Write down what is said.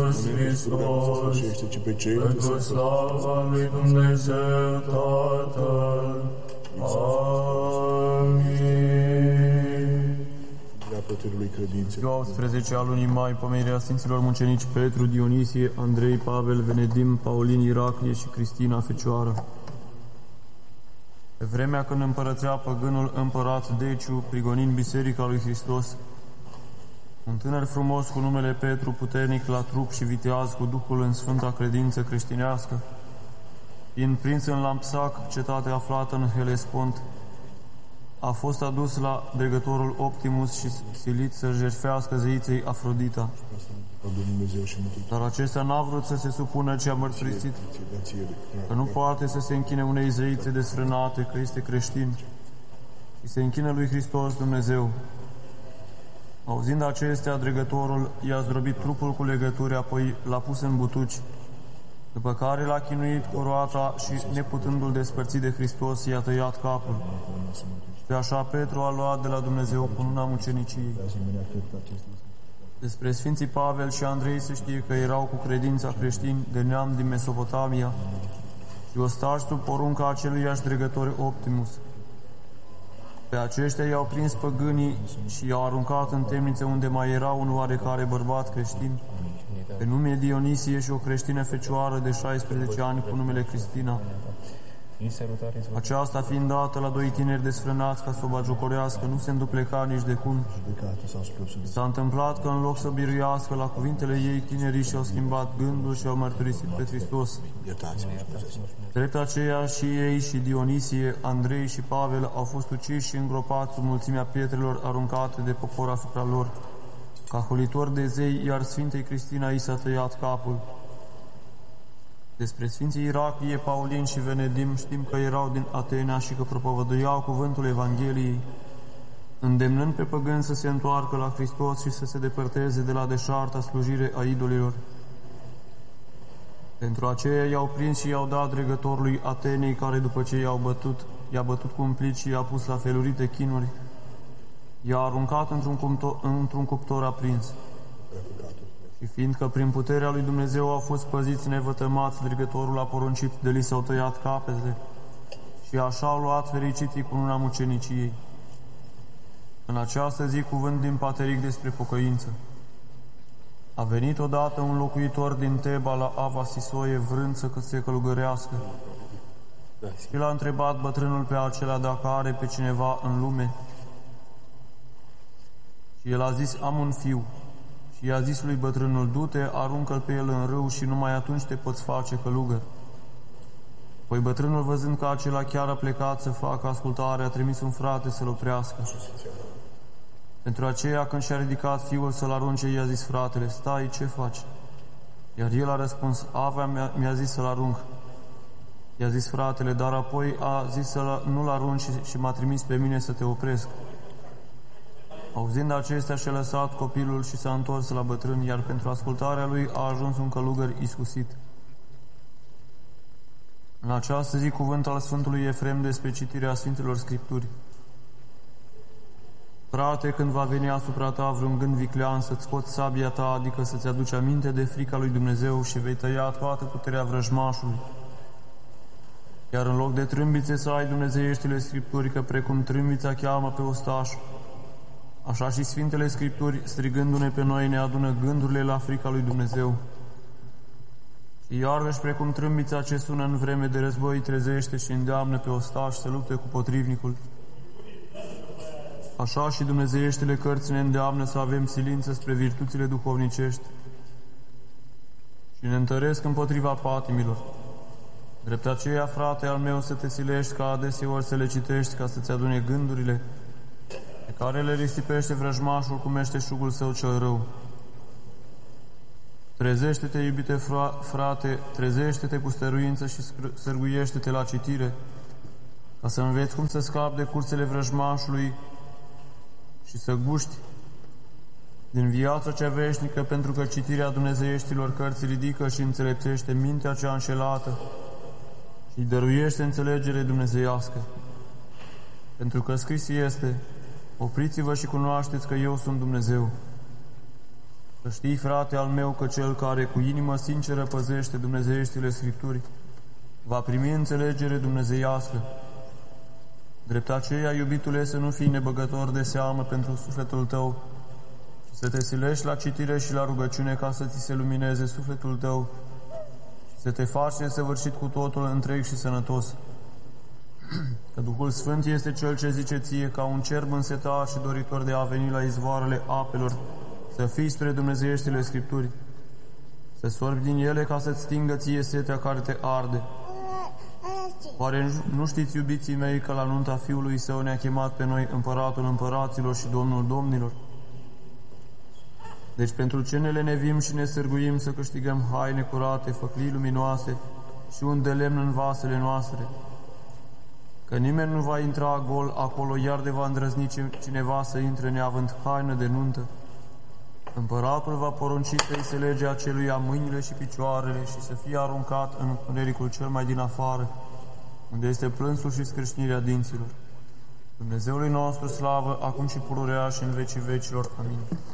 Iisus Hristos, pentru slava lui Dumnezeu Tatăl. Amin. Preotelului credinței. 12 al lunii mai, pomenirea Sfinților Mucenici Petru, Dionisie, Andrei, Pavel, Venedim, Paulin, Iraclie și Cristina Fecioară. Pe vremea când împărățea păgânul împărat Deciu, prigonind Biserica lui Hristos, un tânăr frumos cu numele Petru, puternic la trup și viteaz cu Duhul în sfânta credință creștinească, fiind prins în Lampsac, cetate aflată în Helespont, a fost adus la dregătorul Optimus și silit să jertfească zeiței Afrodita. Dar acesta n-a vrut să se supună, ci a mărturisit că nu poate să se închine unei zeițe desfrânate, că este creștin și se închină lui Hristos Dumnezeu. Auzind acestea, dregătorul i-a zdrobit trupul cu legături, apoi l-a pus în butuci, după care l-a chinuit cu roata și, neputându-l despărți de Hristos, i-a tăiat capul. Și așa Petru a luat de la Dumnezeu cununa muceniciei. Despre Sfinții Pavel și Andrei se știe că erau cu credința creștini de neam din Mesopotamia și ostași sub porunca aceluiași dregător Optimus. Pe aceștia i-au prins păgânii și i-au aruncat în temnițe unde mai era un oarecare bărbat creștin, pe nume Dionisie, și o creștină fecioară de 16 ani cu numele Cristina. Aceasta fiind dată la doi tineri desfrânați ca să o bagiocorească, nu se îndupleca nici de cum. S-a întâmplat că în loc să biruiască la cuvintele ei, tinerii și-au schimbat gândul și au mărturisit pe Hristos. Drept aceea și ei și Dionisie, Andrei și Pavel au fost uciși și îngropați sub mulțimea pietrelor aruncate de popor asupra lor, ca holitori de zei, iar Sfintei Cristina i s-a tăiat capul. Despre Sfinții Iraclie, Paulin și Venedim știm că erau din Atena și că propovăduiau cuvântul Evangheliei, îndemnând pe păgâni să se întoarcă la Hristos și să se depărteze de la deșarta slujire a idolilor. Pentru aceea i-au prins și i-au dat dregătorului Atenei, care după ce i-a bătut cumplit și i-a pus la felurite chinuri, i-a aruncat într-un cuptor aprins. Și fiindcă prin puterea lui Dumnezeu au fost păziți nevătămați, dregătorul a poruncit de li s-au tăiat capetele și așa au luat fericiții cununa muceniciei. În această zi cuvânt din Pateric despre pocăință. A venit odată un locuitor din Teba la Ava Sisoie, vrând să se călugărească. Și l-a întrebat bătrânul pe acela dacă are pe cineva în lume. Și el a zis: am un fiu. Și i-a zis lui bătrânul: du-te, aruncă-l pe el în râu și numai atunci te poți face călugăr. Păi bătrânul, văzând că acela chiar a plecat să facă ascultare, a trimis un frate să-l oprească. Pentru aceea, când și-a ridicat fiul să-l arunce, i-a zis fratele: stai, ce faci? Iar el a răspuns: Ava mi-a zis să-l arunc. I-a zis fratele: dar apoi a zis să nu-l arunci și m-a trimis pe mine să te opresc. Auzind acestea, și-a lăsat copilul și s-a întors la bătrân, iar pentru ascultarea lui a ajuns un călugăr iscusit. În această zi, cuvânt al Sfântului Efrem despre citirea Sfintelor Scripturi. Frate, când va veni asupra ta vreun gând viclean, să-ți scoți sabia ta, adică să-ți aduci aminte de frica lui Dumnezeu, și vei tăia toată puterea vrăjmașului. Iar în loc de trâmbițe să ai dumnezeieștile Scripturi, că precum trâmbița cheamă pe ostaș, așa și Sfintele Scripturi, strigându-ne pe noi, ne adună gândurile la frica lui Dumnezeu. Și iarăși, precum trâmbița ce sună în vreme de război, trezește și îndeamnă pe ostaș să lupte cu potrivnicul, așa și dumnezeieștile cărți ne îndeamnă să avem silință spre virtuțile duhovnicești și ne întăresc împotriva patimilor. Drept aceea, frate al meu, să te silești ca adeseori să le citești, ca să-ți adune gândurile pe care le risipește vrăjmașul cu meșteșugul său cel rău. Trezește-te, iubite frate, trezește-te cu stăruință și sârguiește-te la citire, ca să înveți cum să scapi de cursele vrăjmașului și să guști din viața cea veșnică, pentru că citirea dumnezeieștilor cărți ridică și înțelepțește mintea cea înșelată și dăruiește înțelegere dumnezeiască. Pentru că scris este: opriți-vă și cunoașteți că eu sunt Dumnezeu. Să știi, frate al meu, că cel care cu inimă sinceră păzește dumnezeieștile Scripturii va primi înțelegere dumnezeiască. Drept aceea, iubitule, să nu fii nebăgător de seamă pentru sufletul tău, ci să te silești la citire și la rugăciune ca să ți se lumineze sufletul tău și să te faci nesăvârșit cu totul întreg și sănătos. Că Duhul Sfânt este Cel ce zice ție, ca un cerb însetat și doritor de a veni la izvoarele apelor, să fii spre dumnezeieștile Scripturii, să sorbi din ele ca să-ți stingă ție setea care te arde. Oare nu știți, iubiții mei, că la nunta Fiului Său ne-a chemat pe noi Împăratul Împăraților și Domnul Domnilor? Deci pentru ce ne lenevim și ne sârguim să câștigăm haine curate, făclii luminoase și un de lemn în vasele noastre? Că nimeni nu va intra gol acolo, iar de va îndrăzni cineva să intre neavând haină de nuntă. Împăratul va porunci să-i se lege aceluia mâinile și picioarele și să fie aruncat în întunericul cel mai din afară, unde este plânsul și scrâșnirea dinților. Dumnezeului nostru slavă, acum și pururea și în vecii vecilor. Amin.